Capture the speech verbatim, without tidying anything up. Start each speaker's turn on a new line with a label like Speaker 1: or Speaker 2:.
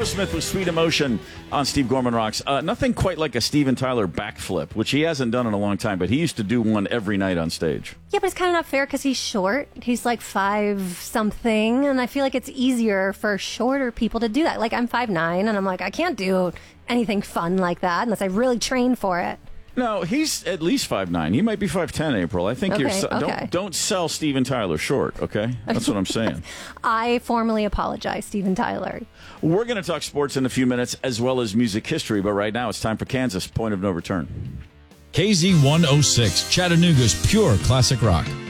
Speaker 1: Aerosmith with Sweet Emotion on Steve Gorman Rocks. Uh, nothing quite like a Steven Tyler backflip, which he hasn't done in a long time, but he used to do one every night on stage.
Speaker 2: Yeah, but it's kind of not fair because he's short. He's like five something, and I feel like it's easier for shorter people to do that. Like, I'm five nine, and I'm like, I can't do anything fun like that unless I really train for it.
Speaker 1: No, he's at least five nine. He might be five ten, April. I think
Speaker 2: Okay,
Speaker 1: you're... se-
Speaker 2: okay.
Speaker 1: Don't, don't sell Steven Tyler short, okay? That's what I'm saying.
Speaker 2: I formally apologize, Steven Tyler.
Speaker 1: We're going to talk sports in a few minutes as well as music history, but right now it's time for Kansas. Point of no return.
Speaker 3: K Z one oh six, Chattanooga's pure classic rock.